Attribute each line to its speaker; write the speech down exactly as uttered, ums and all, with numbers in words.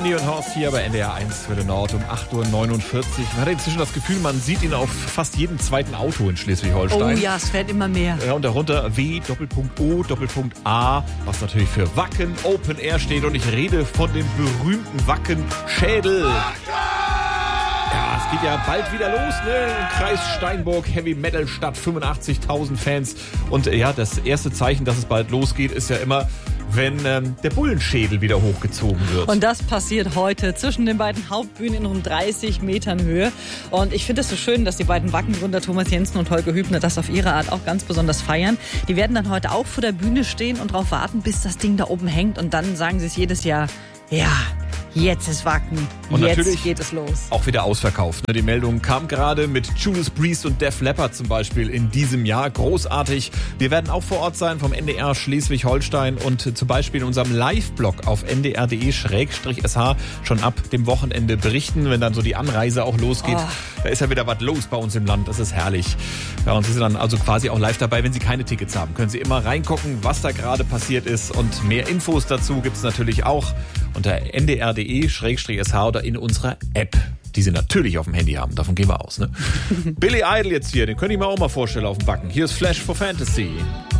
Speaker 1: Andy und Horst hier bei N D R eins Welle Nord um acht Uhr neunundvierzig. Man hat inzwischen das Gefühl, man sieht ihn auf fast jedem zweiten Auto in Schleswig-Holstein.
Speaker 2: Oh ja, es fährt immer mehr.
Speaker 1: Ja, und darunter W, Doppelpunkt O, Doppelpunkt A, was natürlich für Wacken Open Air steht. Und ich rede von dem berühmten Wacken-Schädel. Ja, es geht ja bald wieder los, ne? Im Kreis Steinburg, Heavy Metal Stadt, fünfundachtzigtausend Fans. Und ja, das erste Zeichen, dass es bald losgeht, ist ja immer, wenn ähm, der Bullenschädel wieder hochgezogen wird.
Speaker 2: Und das passiert heute zwischen den beiden Hauptbühnen in rund dreißig Metern Höhe. Und ich finde es so schön, dass die beiden Wackengründer Thomas Jensen und Holger Hübner das auf ihre Art auch ganz besonders feiern. Die werden dann heute auch vor der Bühne stehen und darauf warten, bis das Ding da oben hängt. Und dann sagen sie es jedes Jahr, ja, jetzt ist Wacken,
Speaker 1: und
Speaker 2: jetzt geht es los.
Speaker 1: Auch wieder ausverkauft. Die Meldung kam gerade mit Judas Priest und Def Leppard zum Beispiel in diesem Jahr. Großartig. Wir werden auch vor Ort sein vom N D R Schleswig-Holstein und zum Beispiel in unserem Live-Blog auf n d r punkt d e schrägstrich s h schon ab dem Wochenende berichten, wenn dann so die Anreise auch losgeht. Oh. Da ist ja wieder was los bei uns im Land. Das ist herrlich. Ja, und Sie sind dann also quasi auch live dabei. Wenn Sie keine Tickets haben, können Sie immer reingucken, was da gerade passiert ist. Und mehr Infos dazu gibt es natürlich auch unter n d r punkt d e schrägstrich s h oder in unserer App, die Sie natürlich auf dem Handy haben. Davon gehen wir aus, ne? Billy Idol jetzt hier, den könnte ich mir auch mal vorstellen auf dem Backen. Hier ist Flash for Fantasy.